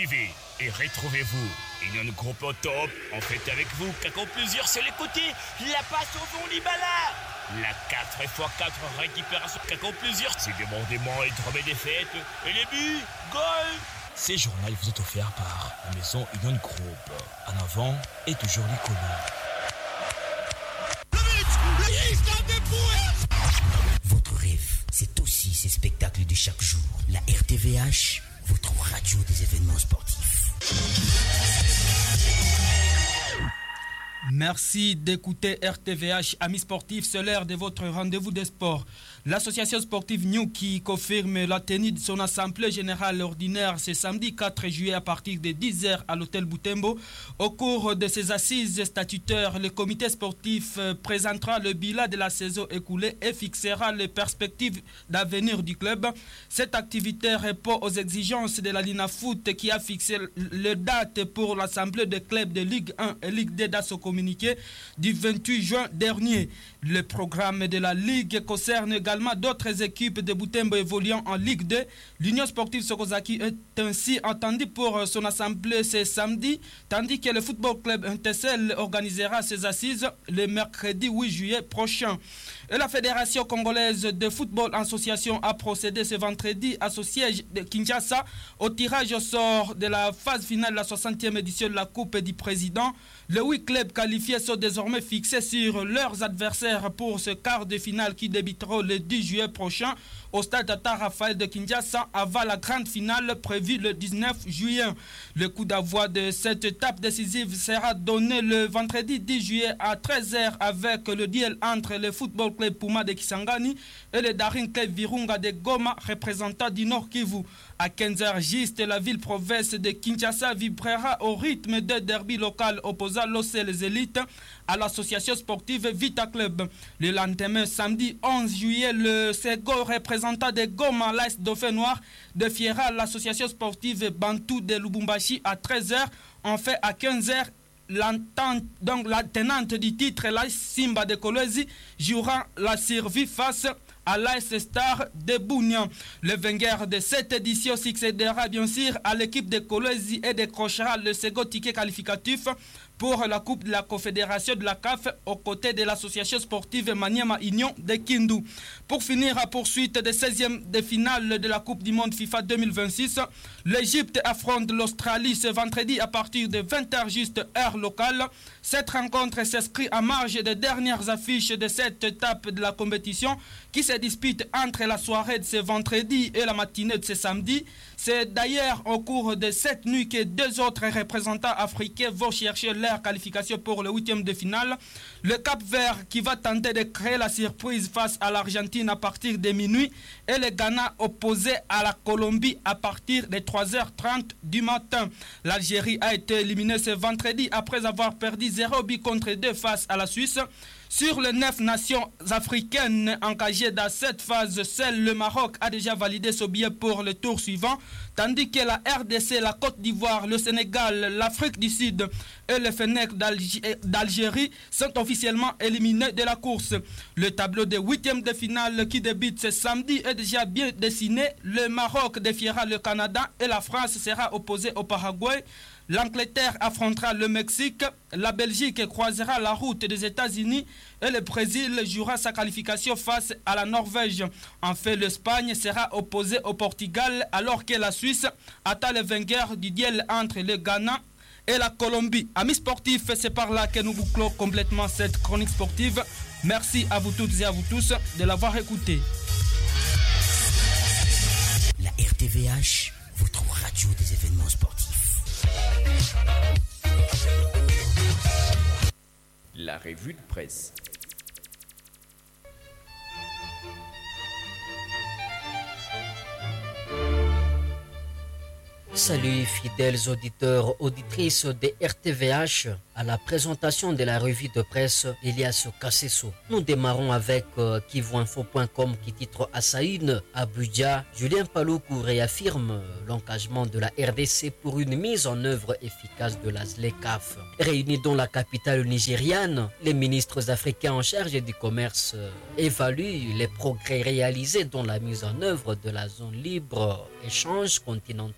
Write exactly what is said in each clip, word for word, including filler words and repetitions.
Suivez et retrouvez-vous Union Group au top. En fait avec vous, Kako plusieurs sur les côtés. La passe au fond Libala. La quatre fois quatre récupération Kako plusieurs. C'est débordement et tremé des fêtes. Et les buts, goal. Ces journaux vous est offert par la maison Union Group. En avant et toujours l'icône. Votre rêve, c'est aussi ces spectacles de chaque jour. La R T V H, votre radio des événements sportifs. Merci d'écouter R T V H, amis sportifs, c'est l'heure de votre rendez-vous des sports. L'association sportive New qui confirme la tenue de son assemblée générale ordinaire ce samedi quatre juillet à partir de dix heures à l'hôtel Boutembo. Au cours de ces assises statutaires, le comité sportif présentera le bilan de la saison écoulée et fixera les perspectives d'avenir du club. Cette activité répond aux exigences de la Linafoot qui a fixé les dates pour l'assemblée des clubs de Ligue un et Ligue deux dans son communiqué du vingt-huit juin dernier. Le programme de la Ligue concerne également d'autres équipes de Boutembo évoluant en Ligue deux. L'Union sportive Sokozaki est ainsi entendue pour son assemblée ce samedi, tandis que le Football Club Intessel organisera ses assises le mercredi huit juillet prochain. Et la Fédération congolaise de football en association a procédé ce vendredi à son siège de Kinshasa au tirage au sort de la phase finale de la soixantième édition de la Coupe du Président. Les huit clubs qualifiés sont désormais fixés sur leurs adversaires pour ce quart de finale qui débutera le dix juillet prochain au stade Tata Raphaël de Kinshasa avant la grande finale prévue le dix-neuf juillet. Le coup d'envoi de cette étape décisive sera donné le vendredi dix juillet à treize heures avec le duel entre le Football Club Puma de Kisangani et le Daring Club Virunga de Goma, représentant du Nord Kivu. À quinze heures juste, la ville-province de Kinshasa vibrera au rythme de derby local opposant l'O C les élites à l'association sportive Vita Club. Le lendemain, samedi onze juillet, le second représentant de Goma, l'A S Dauphin Noir, défiera l'association sportive Bantou de Lubumbashi à treize heures. En fait, à quinze heures, donc la tenante du titre, la Simba de Kolwezi, jouera la survie face à l'A S Star de Bounian. Le vainqueur de cette édition succédera bien sûr à l'équipe de Kolwezi et décrochera le second ticket qualificatif pour la Coupe de la Confédération de la C A F aux côtés de l'association sportive Maniema Union de Kindu. Pour finir, à poursuite des seizièmes de finale de la Coupe du Monde FIFA deux mille vingt-six, l'Égypte affronte l'Australie ce vendredi à partir de vingt heures juste heure locale. Cette rencontre s'inscrit à marge des dernières affiches de cette étape de la compétition qui se dispute entre la soirée de ce vendredi et la matinée de ce samedi. C'est d'ailleurs au cours de cette nuit que deux autres représentants africains vont chercher leur qualification pour le huitième de finale. Le Cap-Vert qui va tenter de créer la surprise face à l'Argentine à partir de minuit et le Ghana opposé à la Colombie à partir de trois heures trente du matin. L'Algérie a été éliminée ce vendredi après avoir perdu zéro but contre deux face à la Suisse. Sur les neuf nations africaines engagées dans cette phase, seul le Maroc a déjà validé son billet pour le tour suivant, tandis que la R D C, la Côte d'Ivoire, le Sénégal, l'Afrique du Sud et le Fennec d'Algérie sont officiellement éliminés de la course. Le tableau des huitièmes de finale qui débute ce samedi est déjà bien dessiné. Le Maroc défiera le Canada et la France sera opposée au Paraguay. L'Angleterre affrontera le Mexique, la Belgique croisera la route des États-Unis et le Brésil jouera sa qualification face à la Norvège. Enfin, l'Espagne sera opposée au Portugal alors que la Suisse attend le vainqueur du duel entre le Ghana et la Colombie. Amis sportifs, c'est par là que nous bouclons complètement cette chronique sportive. Merci à vous toutes et à vous tous de l'avoir écouté. La R T V H, votre radio des événements sportifs. La revue de presse. Salut fidèles auditeurs, auditrices de R T V H. À la présentation de la revue de presse, Elias Kassesso. Nous démarrons avec euh, kivuinfo point com qui titre à sa une, Abuja, Julien Paluku réaffirme l'engagement de la R D C pour une mise en œuvre efficace de la ZLECAF. Réunis dans la capitale nigériane, les ministres africains en charge du commerce euh, évaluent les progrès réalisés dans la mise en œuvre de la zone libre échange continentale africaine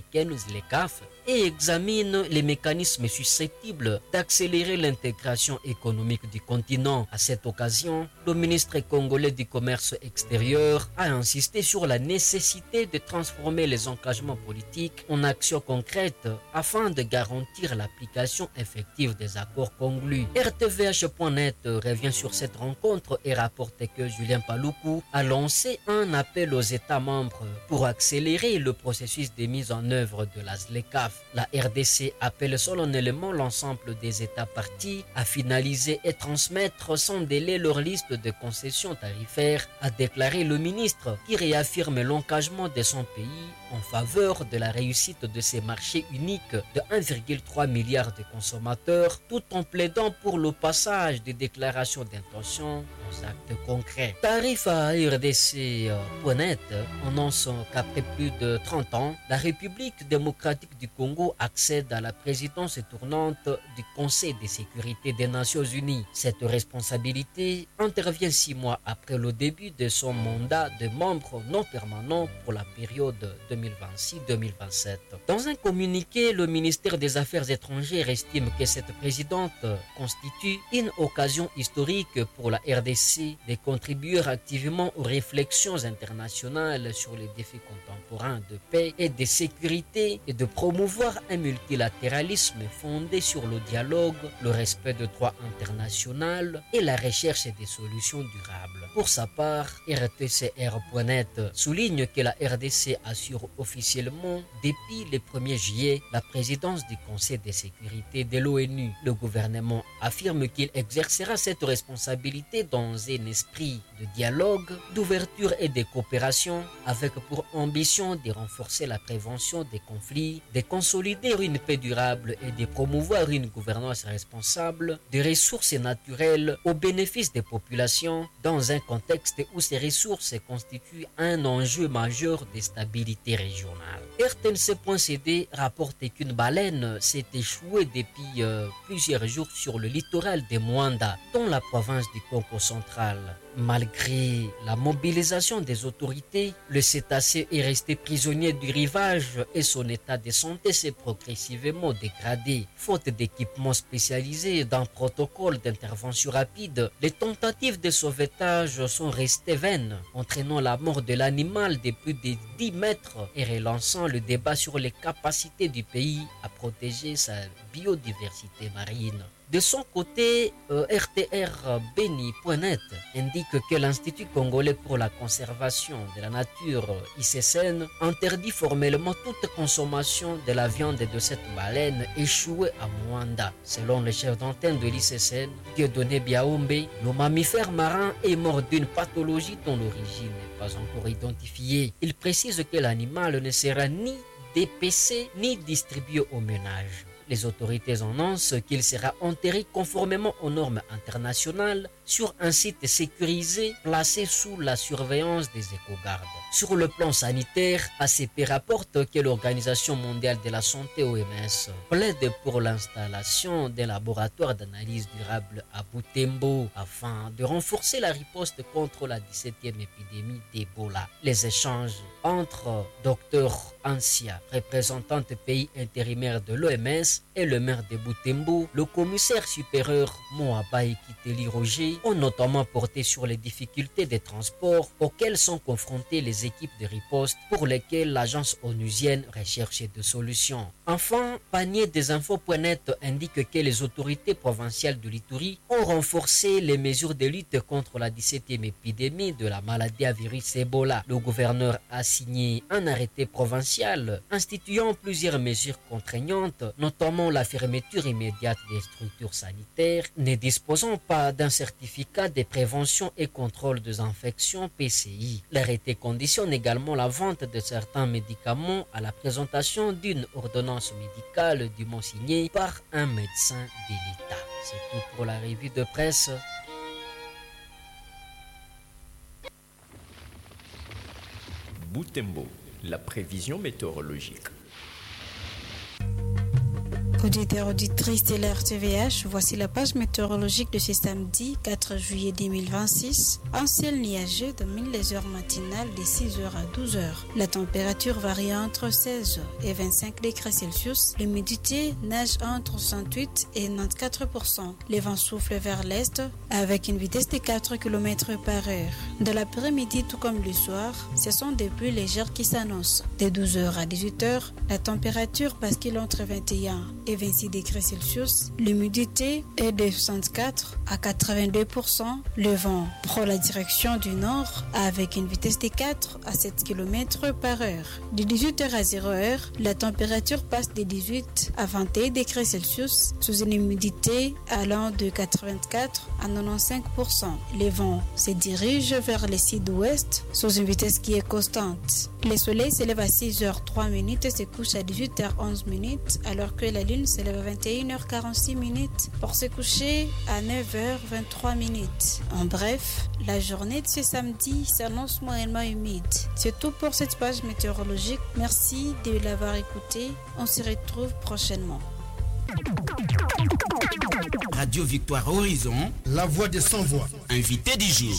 africaine ZLECAf et examine les mécanismes susceptibles d'accélérer l'intégration économique du continent. À cette occasion, le ministre congolais du Commerce extérieur a insisté sur la nécessité de transformer les engagements politiques en actions concrètes afin de garantir l'application effective des accords conclus. R T V H point net revient sur cette rencontre et rapporte que Julien Paluku a lancé un appel aux États membres pour accélérer le processus de mise en œuvre de la ZLECAf. La R D C appelle solennellement l'ensemble des États partis à finaliser et transmettre sans délai leur liste de concessions tarifaires, a déclaré le ministre, qui réaffirme l'engagement de son pays en faveur de la réussite de ces marchés uniques de un virgule trois milliard de consommateurs, tout en plaidant pour le passage des déclarations d'intention aux actes concrets. Tarif à R D C point net annonce qu'après plus de trente ans, la République démocratique du Congo accède à la présidence tournante du Conseil de sécurité des Nations Unies. Cette responsabilité intervient six mois après le début de son mandat de membre non permanent pour la période deux mille vingt-six deux mille vingt-sept. Dans un communiqué, le ministère des Affaires étrangères estime que cette présidente constitue une occasion historique pour la R D C de contribuer activement aux réflexions internationales sur les défis contemporains de paix et de sécurité et de promouvoir un multilatéralisme fondé sur le dialogue, le respect du droit international et la recherche des solutions durables. Pour sa part, R T C R point net souligne que la R D C assure officiellement, depuis le premier juillet, la présidence du Conseil de sécurité de l'ONU. Le gouvernement affirme qu'il exercera cette responsabilité dans un esprit de dialogue, d'ouverture et de coopération, avec pour ambition de renforcer la prévention des conflits, de consolider une paix durable et de promouvoir une gouvernance responsable des ressources naturelles au bénéfice des populations dans un contexte où ces ressources constituent un enjeu majeur de stabilité régionale. R T N C point C D rapporte qu'une baleine s'est échouée depuis euh, plusieurs jours sur le littoral de Mwanda, dans la province du Congo central. Malgré la mobilisation des autorités, le cétacé est resté prisonnier du rivage et son état de santé s'est progressivement dégradé. Faute d'équipements spécialisés et d'un protocole d'intervention rapide, les tentatives de sauvetage sont restées vaines, entraînant la mort de l'animal de plus de dix mètres et relançant le débat sur les capacités du pays à protéger sa biodiversité marine. De son côté, euh, R T R Beni point net indique que l'Institut congolais pour la conservation de la nature, I C C N, interdit formellement toute consommation de la viande de cette baleine échouée à Mwanda. Selon le chef d'antenne de l'I C C N, Dieudonné Biaombe, le mammifère marin est mort d'une pathologie dont l'origine n'est pas encore identifiée. Il précise que l'animal ne sera ni dépecé ni distribué au ménage. Les autorités annoncent qu'il sera enterré conformément aux normes internationales sur un site sécurisé placé sous la surveillance des écogardes. Sur le plan sanitaire, A C P rapporte que l'Organisation mondiale de la santé O M S plaide pour l'installation d'un laboratoire d'analyse durable à Butembo afin de renforcer la riposte contre la dix-septième épidémie d'Ebola. Les échanges entre Dr Ansia, représentante pays intérimaire de l'O M S, et le maire de Butembo, le commissaire supérieur Moabai Kiteli Roger, ont notamment porté sur les difficultés des transports auxquelles sont confrontées les équipes de riposte pour lesquelles l'agence onusienne recherche des solutions. Enfin, Panier des infos point net indique que les autorités provinciales de l'Ituri ont renforcé les mesures de lutte contre la dix-septième épidémie de la maladie à virus Ebola. Le gouverneur a signé un arrêté provincial instituant plusieurs mesures contraignantes, notamment la fermeture immédiate des structures sanitaires, ne disposant pas d'un certificat de prévention et contrôle des infections P C I. L'arrêté conditionne également la vente de certains médicaments à la présentation d'une ordonnance médicale dûment signée par un médecin de l'État. C'est tout pour la revue de presse. Butembo, la prévision météorologique. Auditeurs, auditrices de l'R T V H, voici la page météorologique de ce samedi quatre juillet deux mille vingt-six. Un ciel nuageux domine les heures matinales de six heures à douze heures. La température varie entre seize et vingt-cinq degrés Celsius. L'humidité nage entre soixante-huit et quatre-vingt-quatorze pour cent. Les vents soufflent vers l'est avec une vitesse de quatre kilomètres par heure. De l'après-midi tout comme le soir, ce sont des pluies légères qui s'annoncent. De douze heures à dix-huit heures, la température bascule entre vingt et un et vingt-six degrés Celsius. L'humidité est de soixante-quatre à quatre-vingt-deux pour cent. Le vent prend la direction du nord avec une vitesse de quatre à sept kilomètres par heure. De dix-huit heures à zéro heure, la température passe de dix-huit à vingt et un degrés Celsius sous une humidité allant de quatre-vingt-quatre à quatre-vingt-quinze pour cent. Les vents se dirigent vers le sud-ouest sous une vitesse qui est constante. Le soleil s'élève à six heures trois minutes et se couche à dix-huit heures onze minutes, alors que la lune s'élève à vingt et une heures quarante-six minutes pour se coucher à neuf heures vingt-trois minutes. En bref, la journée de ce samedi s'annonce moyennement humide. C'est tout pour cette page météorologique. Merci de l'avoir écouté. On se retrouve prochainement. Radio Victoire Horizon, la voix des sans-voix. Invité du jour.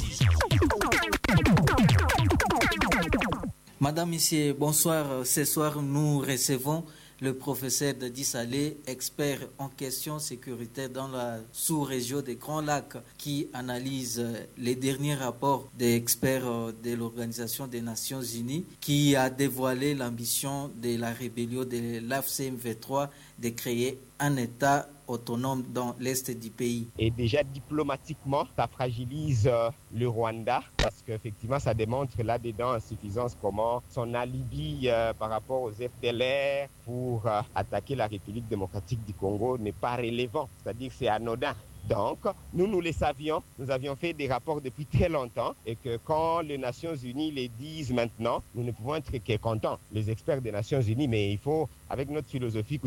Madame, Monsieur, bonsoir. Ce soir, nous recevons le professeur Dadi Saleh, expert en questions sécuritaires dans la sous-région des Grands Lacs, qui analyse les derniers rapports des experts de l'Organisation des Nations Unies, qui a dévoilé l'ambition de la rébellion de l'A F C M vingt-trois de créer un État autonome dans l'est du pays. Et déjà diplomatiquement, ça fragilise euh, le Rwanda parce qu'effectivement, ça démontre là-dedans en suffisance comment son alibi euh, par rapport aux F D L R pour euh, attaquer la République démocratique du Congo n'est pas relevant, c'est-à-dire que c'est anodin. Donc, nous, nous le savions, nous avions fait des rapports depuis très longtemps et que quand les Nations Unies les disent maintenant, nous ne pouvons être que contents. Les experts des Nations Unies, mais il faut, avec notre philosophie,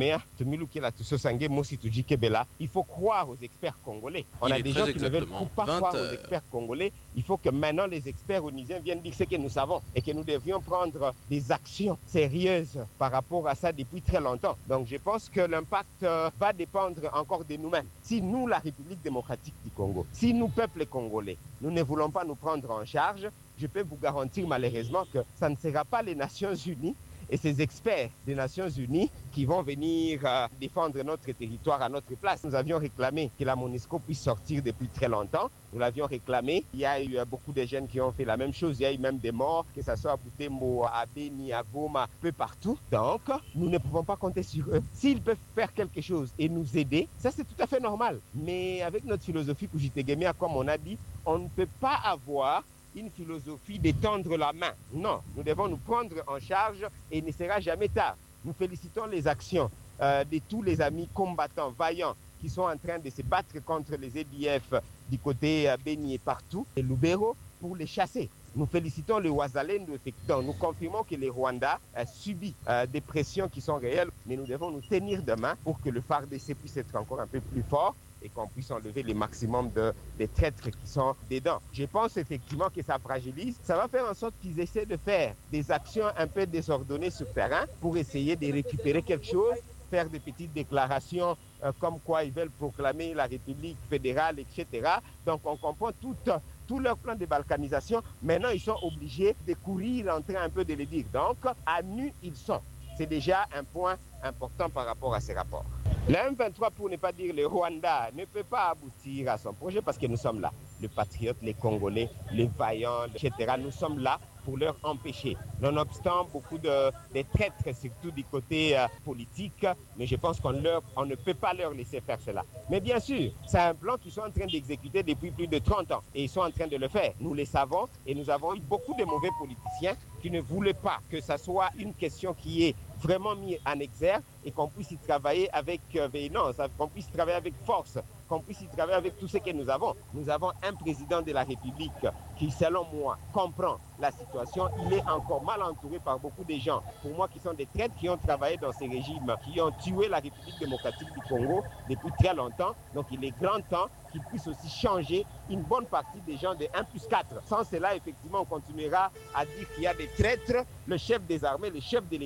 il faut croire aux experts congolais. On il a des gens qui ne veulent pas vingt... croire aux experts congolais. Il faut que maintenant les experts onusiens viennent dire ce que nous savons et que nous devions prendre des actions sérieuses par rapport à ça depuis très longtemps. Donc, je pense que l'impact euh, va dépendre encore de nous-mêmes. Si nous, la République démocratique du Congo, si nous, peuple congolais, nous ne voulons pas nous prendre en charge, je peux vous garantir malheureusement que ça ne sera pas les Nations Unies et ces experts des Nations Unies qui vont venir euh, défendre notre territoire à notre place. Nous avions réclamé que la MONUSCO puisse sortir depuis très longtemps. Nous l'avions réclamé. Il y a eu euh, beaucoup de jeunes qui ont fait la même chose. Il y a eu même des morts, que ce soit à Butembo, à Beni, à Goma, un peu partout. Donc, nous ne pouvons pas compter sur eux. S'ils peuvent faire quelque chose et nous aider, ça c'est tout à fait normal. Mais avec notre philosophie Kujitegemea, comme on a dit, on ne peut pas avoir une philosophie d'étendre la main. Non, nous devons nous prendre en charge et il ne sera jamais tard. Nous félicitons les actions euh, de tous les amis combattants, vaillants, qui sont en train de se battre contre les A D F du côté euh, Beni et partout, et Lubero, pour les chasser. Nous félicitons les Ouazalendo, effectivement. Nous confirmons que les Rwandais euh, subissent euh, des pressions qui sont réelles, mais nous devons nous tenir demain pour que le F A R D C puisse être encore un peu plus fort et qu'on puisse enlever le maximum de, des traîtres qui sont dedans. Je pense effectivement que ça fragilise. Ça va faire en sorte qu'ils essaient de faire des actions un peu désordonnées sur terrain pour essayer de récupérer quelque chose, faire des petites déclarations euh, comme quoi ils veulent proclamer la République fédérale, et cetera. Donc on comprend tout, tout leur plan de balkanisation. Maintenant, ils sont obligés de courir en train un peu de le dire. Donc, à nu, ils sont. C'est déjà un point important par rapport à ces rapports. Le M vingt-trois, pour ne pas dire le Rwanda, ne peut pas aboutir à son projet parce que nous sommes là. Les patriotes, les Congolais, les vaillants, et cetera. Nous sommes là pour leur empêcher. Nonobstant beaucoup de, de traîtres, surtout du côté euh, politique, mais je pense qu'on leur, on ne peut pas leur laisser faire cela. Mais bien sûr, c'est un plan qu'ils sont en train d'exécuter depuis plus de trente ans et ils sont en train de le faire. Nous le savons et nous avons eu beaucoup de mauvais politiciens qui ne voulaient pas que ça soit une question qui est vraiment mise en exergue et qu'on puisse y travailler avec euh, véhémence, qu'on puisse travailler avec force, qu'on puisse y travailler avec tout ce que nous avons. Nous avons un président de la République qui, selon moi, comprend la situation. Il est encore mal entouré par beaucoup de gens, pour moi, qui sont des traîtres, qui ont travaillé dans ces régimes, qui ont tué la République démocratique du Congo depuis très longtemps. Donc, il est grand temps qu'il puisse aussi changer une bonne partie des gens de un plus quatre. Sans cela, effectivement, on continuera à dire qu'il y a des traîtres. Le chef des armées, le chef de l'État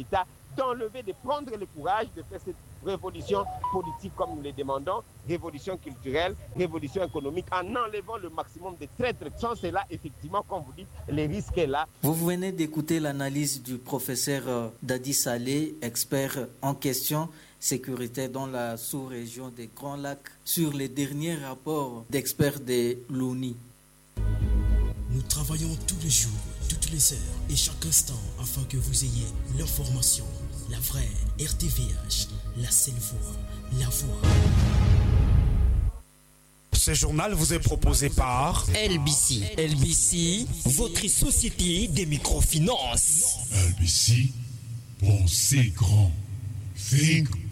d'enlever, de prendre le courage de faire cette révolution politique comme nous le demandons, révolution culturelle, révolution économique, en enlevant le maximum de traîtres. Sans cela, effectivement, comme vous dites, le risque est là. Vous venez d'écouter l'analyse du professeur Dadi Saleh, expert en questions sécurité dans la sous-région des Grands Lacs, sur les derniers rapports d'experts de l'O N U. Nous travaillons tous les jours, toutes les heures et chaque instant afin que vous ayez l'information, la vraie R T V H, la seule voix, la voix. Ce journal vous est proposé par L B C. L B C, votre société des microfinances. L B C, pensez grand. Think